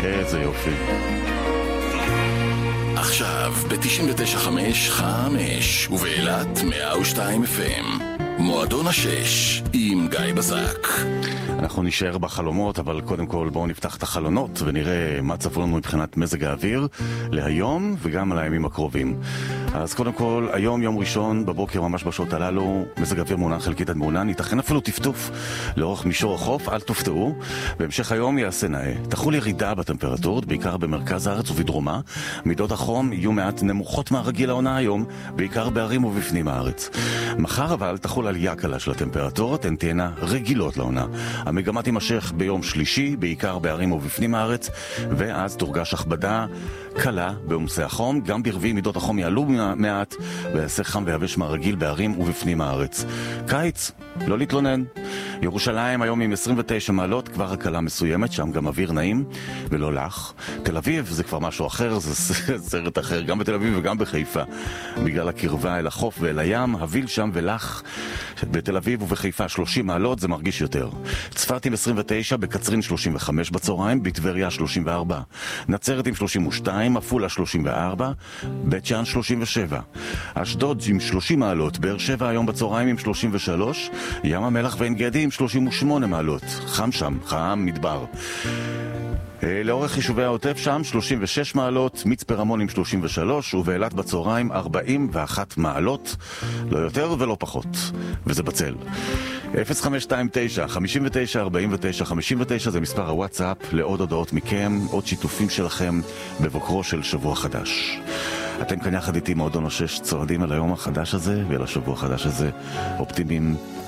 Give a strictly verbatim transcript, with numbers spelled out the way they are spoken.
איזה יופי. עכשיו ב-תשעים ותשע חמש חמש ובאילת מאה ושתיים אף אם מועדון השש עם גיא בזק. אנחנו נשאר בחלומות, אבל קודם כל בואו נפתח את החלונות ונראה מה צפו לנו מבחינת מזג האוויר להיום וגם על הימים הקרובים. אז קודם כל, היום יום ראשון בבוקר ממש בשעות הללו, מזג האוויר מעונן חלקית עד מעונן, ייתכן אפילו טפטוף לאורך מישור החוף, אל תופתעו. בהמשך היום יעשה נאה. תחול ירידה בטמפרטורות, בעיקר במרכז הארץ ובדרומה. מידות החום יהיו מעט נמוכות מהרגיל העונה היום, בעיקר בערים ובפנים הארץ. מחר אבל תחול עלייה קלה של הטמפרטורות, הן תהיינה רגילות לעונה. המגמה תימשך ביום שלישי, בעיקר בערים ובפנים הארץ, ואז תורגש הכבדה קלה בעומסי החום. גם ברביעי מידות החום יעלו מעט, ויעשה חם ויבש מהרגיל בערים ובפנים הארץ. קיץ, לא להתלונן. ירושלים היום עם עשרים ותשע מעלות, כבר הקלה מסוימת, שם גם אוויר נעים ולא לח. תל אביב זה כבר משהו אחר, זה סרט אחר, גם בתל אביב וגם בחיפה. בגלל הקרבה אל החוף ואל הים, הביל שם ולח. בתל אביב ובחיפה שלושים מעלות, זה מרגיש יותר. צפת עם עשרים ותשע, בקצרין שלושים וחמש בצהריים, בטבריה שלושים וארבע. נצרת עם שלושים ושתיים, עפולה שלושים וארבע, בית שאן שלושים ושבע. אשדוד עם שלושים מעלות, באר שבע היום בצהריים עם שלושים ושלוש, ים המלח ועין גדי עם שלושים ושמונה מעלות. חם שם, חם מדבר. לאורך יישובי העוטף שם שלושים ושש מעלות, מצפה רמון עם שלושים ושלוש, ובאילת בצהריים ארבעים ואחת מעלות, לא יותר ולא פחות, וזה בצל. אפס חמש שתיים תשע חמישים ותשע ארבעים ותשע חמישים ותשע זה מספר הוואטסאפ לעוד הודעות מכם, עוד שיתופים שלכם בבוקרו של שבוע חדש. אתם כאן יחד איתי מועדון השש, צועדים על היום החדש הזה ואל השבוע החדש הזה, אופטימיים